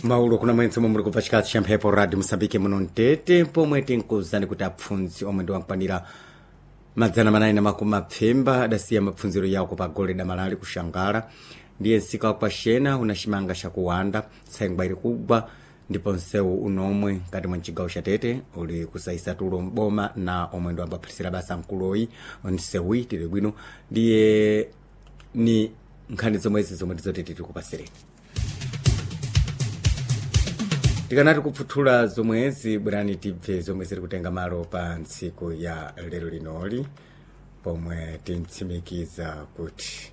Maulo kuna mwenzi muri kubva chikazi cha mphepo radio Msambike muno Mtete pomwe tinkuzani kuti apfunzi omwe ndi wankwanira madzana manayi na makumi apfemba adasiya mapfunziro yawo pa gole damalali kushangala ndiye nsika wakwashena unachimanga chakuwanda tsengwa ili kugwa ndipo nsewu unomwe ngati mwa mchigawo cha Tete uli kusaisa tulo mboma na omwe ndo ambaphilisira basa mkuloyi nsewu tili bwino ndiye ni nkhani zomwezi zomwe ndizotete tikupasireni. Tikanati kupfuthula zomwezi bwerani tibve zomwe ziri kutenga malo pa ntsiku ya lero linoli pomwe tintsimikiza kuti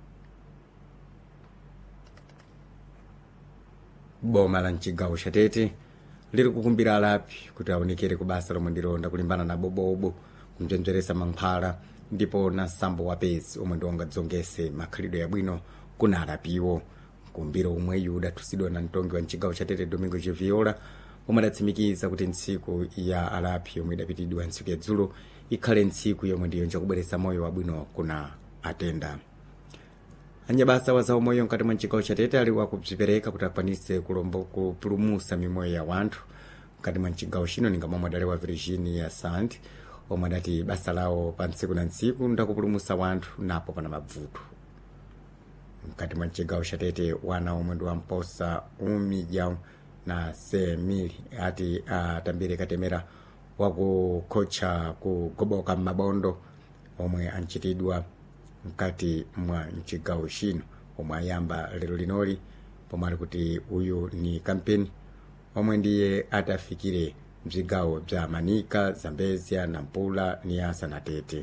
boma la mchigawo cha Tete liri kukumbira alapi kuti aonekere ku basa lomwe ndilonda kulimbana na bobobo kumjenjeresa mankhwala ndipo na sambo wapezi omwe ndiwongadzongese makhalidwe yabwino kuna alapiwo kumbiro umwe yuda tusidwa na mtongi wa mchigawo cha Tete Domingo Jeviola omwe adatsimikiza kuti ntsiku ya alapi yomwe idapitidwa ntsiku ya dzulo ikhale ntsiku yomwe ndiyo njakubweresa moyo wabwino kuna atenda. Anyabasa wa zaumoyo mkati mwa mchigawo cha Tete ali wakubzipereka kuti akwanise kupulumusa mimoyo ya wanthu mkati mwa mchigawo chino ninga momwe adalewa Virginia Sand omwe adati basa lawo pa ntsiku na ntsiku ndakupulumusa wanthu napo pana mavuto. Mkati mwa mchigawo cha Tete wana omwe ndi wamposa umija na semili ati atambire katemera wakukhocha kugoboka mabondo omwe anchitidwa mkati mwa mchigawo chino omwe ayamba lero linoli pomwe ali kuti uyu ni kampeni omwe ndiye atafikire mzigawo bza Manika, Zambezia, Nampula, Niasa na Tete.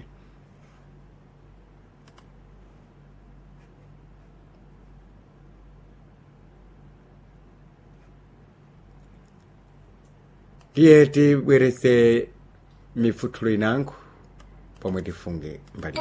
Tiye tibwerese mifuthulo inango pomwe tifunge mbali.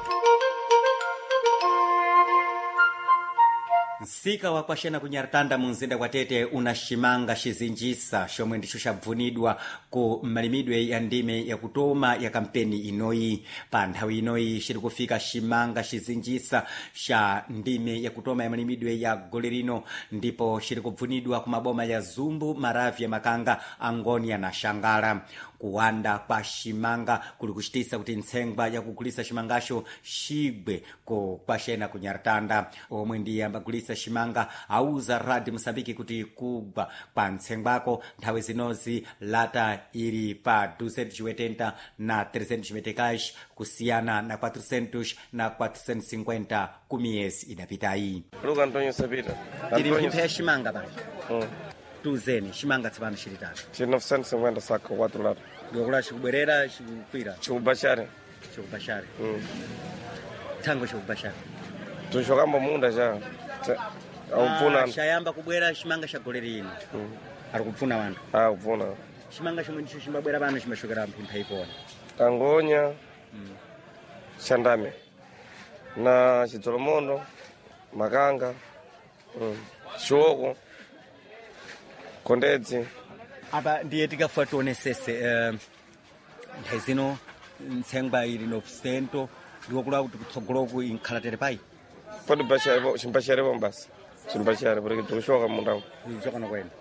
Nsika wakwashena kunyartanda munzinda kwa Tete unashimanga shizinjisa shomwe ndicho shabvunidwa ku malimidwe ya ndime ya kutoma ya kampeni inoyi pa nthawi inoyi shiri kufika shimanga shizinjisa sha ndime ya kutoma ya malimidwe ya golerino ndipo shiri kubvunidwa ku maboma ya Zumbu, Maravya, Makanga, Angonia na Shangala. Kuwanda kwa shimanga kuli kuchitisa kuti ntsengwa ya kugulisa shimangasho shigwe kwashena kunyartanda omwe ndiye ambagulisa shimanga auza Radio Msambiki kuti kugwa kwa ntsengwako nthawi zinozi lata ili pa 280 na 300 kusiyana na 400 na 450 kumiyezi idapitayi. Luka Antonio Sabita. Tili mphe shimanga bani? Tuzeni, shimanga tsipano shilitatu. Chino 950 saka 4 lata. Yokula shikubwerera shikukwira? Chikubashare. Chikubashare. Tango shikubashare. Tushokamba munda cha. Aupuna. Shayamba kubwera shimanga shagolerino. Ari kupfuna wanthu. Kupfuna. Shimanga shomwe ndicho shimbabwera pano shimashokera mphimpha ipona. Angonia. Chandame. Na Chidzolomondo, Makanga. Shoko. Kondedzi. Apa ndiye tikafuta tionesese nthawi zino ntsengwa ili no sento ndikokula kuti kutsogoloku inkhalatire pai podi bashare chimbashare bombasa chimbashare porque tukushoka mundawo kuchoka kwenu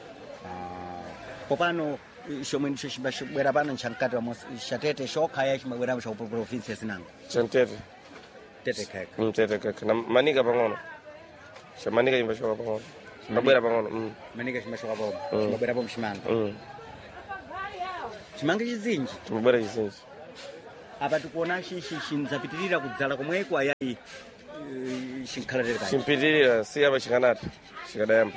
popano shomwe ndicho chimbashibwera pano nchankati wa Tete shokha ya chimabwera mu province sinanga chantete Tete kaka Tete kaka na Manika pang'ono Manika chimbashoka pang'ono mabwera pang'ono Manika chimbashoka pang'ono chimabwera po mshimanga chimanga chizinji chimabwera chizinji apa tikuona shinzapitirira kudzala komweko ayayi shinkhalatire pai chimpitirira si apa chikanati chikadayamba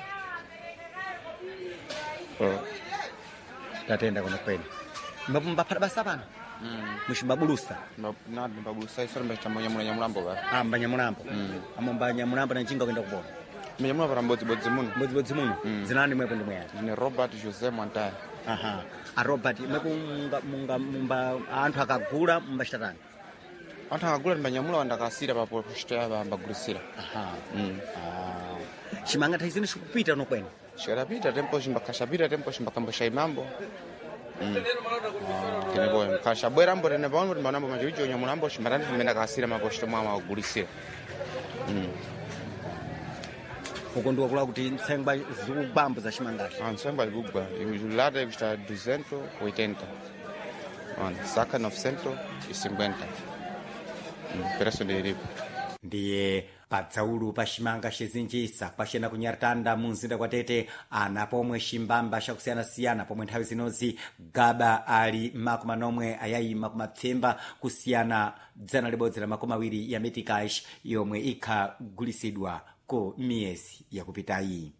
tatenda kuno kwenu mbapata basa pano mushimabulusa na mbabulusa isombe chamanya Nyamulambo ba Nyamulambo amomba Nyamulambo na njinga kwenda kubona Nyamulambo rambodzibodzi muno zinani mwepo ndi mweyani ni Robert Jose Montaya a Robert mwepo mumba anthu akagula mbashitatani anthu akagula mbanyamula wandakasira papo kushitaya bambagulisira shimanga nthawi zino shikupita no kwenu shikapita tempo shimbakashapita tempo shimbakambosha imambo Tenebo kashabwera mbo tenebo mbo manambo majijo Nyamulambo shimbarani kumenda kasira maposhito mwa kugulisira uko ndiwakula kuti ntsengwa zikugwambo za chimangachi Ntsengwa ikugwa. Lata ikusta 280. Saca 950. Preço de riba. ndiye padzaulu pa chimanga chizinjisa pachena kunyartanda mu mzinda kwa Tete ana pomwe chimbamba chakusiyanasiyana pomwe nthawi zinozi gaba ali makumi anomwe ayayi makumi apfemba kusiyana dzana libodzi la makumi awiri ya metikash yomwe ikhagulisidwa ku miyezi yakupitayi.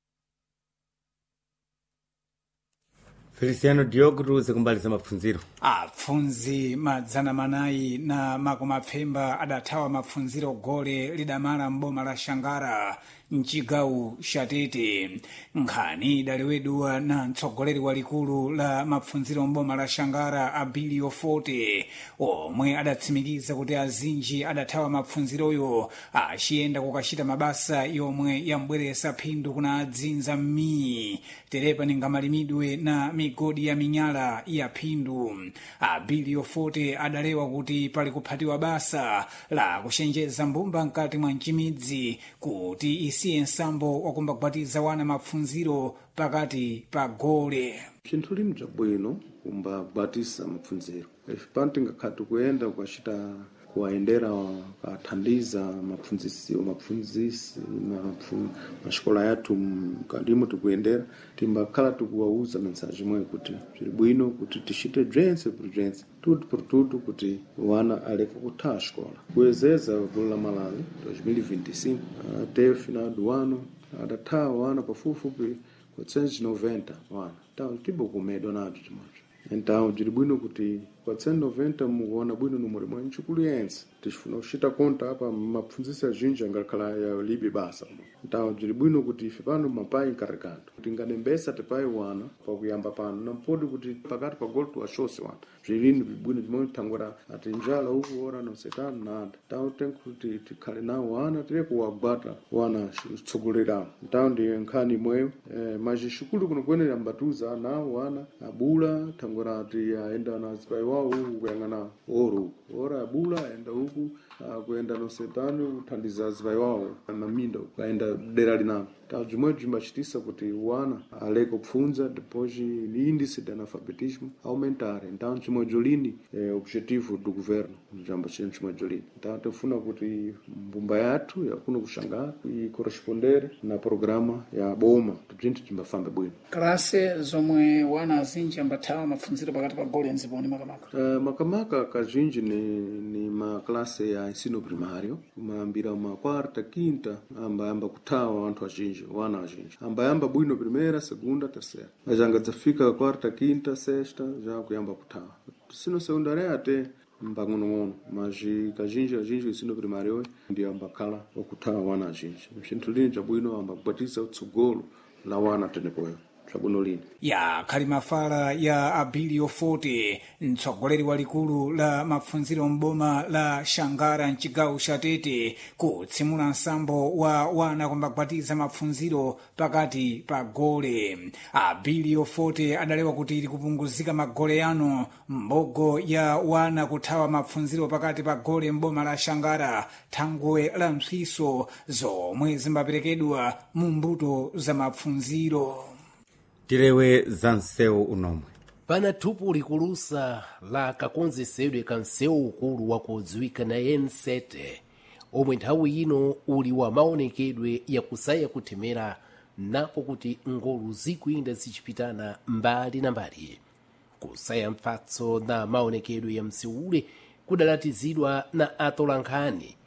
Feliciano Diogruze kumbaliza mapfunziro. Apfunzi madzana manayi na makumi apfemba adathawa mapfunziro gole lidamala m'boma la Shangara mchigawo cha Tete. Nkhani idalewedwa na mtsogoleri walikulu la mapfunziro m'boma la Shangara Abilio Forte omwe adatsimikiza kuti azinji adathawa mapfunziroyo achiyenda kukachita mabasa yomwe yambweresa phindu kuna adzinza m'miyi terepa ningamalimidwe na migodi ya minyala ya phindu. Abilio Forte adalewa kuti pali kuphatiwa basa la kuchenjeza mbumba mkati mwa mchimidzi kuti isiye nsambo wakumbagwatiza wana mapfunziro pakati pa gole. Chinthu lino chabwino kumbagwatisa mapfunziro ife panti ngakhati kuyenda ukachita kuwaendera kathandiza mapfunzisi maxikola yathu mkadimo tikuyendera timbakhala tikuwauza mensaje imwe kuti bziri bwino kuti tixite bzentse por bzentse tudo por tudo kuti wana aleka kutha xikola kuyezeza gulu la Malawi 2025 até final do ano adatha wana pafupifupi 490 wana então tibo kumedwa nato chimocho então bziri bwino kuti 490 mukuona bwino numero mwa nchikuliyense tifuna kuchita konta apa mapfunzisi azhinji angakhala ya libe basa então bziri bwino kuti ife pano mapai nkarikando kuti nganembesa tipai wana pakuyamba pano nampodi kuti pakati pa golo tuwashose wana bzilini bwino timwe thangura ati njala uku ora nosetano nada então tenkuti tikhale nawo wana tire kuwagwata wana tsogolera então ndi nkhani imweyo maji shukulu kuno kwenera mbatuza nawo wana abula thangura ati aenda na zipai wao uku kuyang'ana ora abula aenda uku kuenda nosetano kuthandiza zipai wao maminda ukaenda dera linalo então bzimwedzo bzimbachitisa kuti wana aleke kupfunza depois índice de analfabetismo aumentar então bzimwedzo lini objetivo do governo jamba bzimwedzo lini então tifuna kuti mbumba yathu yakuno kushangara ikorespondere na programa ya boma bzinthu bzimbafambe bwino. Klase zomwe wana azinji ambathawa mapfunziro pakati pa gole nziponi makamaka makamaka kazhinji ni maklase ya ensino primário kumayambira uma quarta quinta ambayamba kuthawa anthu azhinji wana azhinji ambayamba bwino primeira segunda terceira mas angadzafika quarta quinta sexta já kuyamba kuthawa ensino secundário até mbang'onong'ono mas kazhinji ensino primário ndi ambakhala wakuthawa wana azhinji chinthu lini chabwino ambagwatisa utsogolo la wana tenepoyo ya kalimafala ya Abilio Forte mtsogoleri walikulu la mapfunziro m'boma la Shangara mchigawo cha Tete kutsimula nsambo wa wana kumbagwatiza mapfunziro pakati pa gole. Abilio Forte adalewa kuti likupunguzika magole ano mbogo ya wana kuthawa mapfunziro pakati pa gole m'boma la Shangara thangwe la mphiso zomwe zimbaperekedwa mu mbuto za mapfunziro. Tilewe za nseu unomwe pana thupu likulusa la kakonzesedwe ka nseu ukulu wakudziwika na N7 omwe nthawi ino uli wa maonekedwe yakusaya kuthemera napo kuti ngolo zikuyenda zichipitana mbali na mbali kusaya mphatso na maonekedwe ya mseule kudalatizidwa na atolankhani